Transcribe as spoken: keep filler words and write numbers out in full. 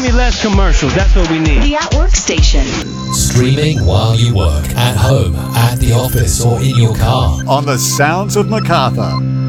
me less commercials. That's what we need. The At Work Station. Streaming while you work, at home, at the office, or in your car. On the Sounds of MacArthur.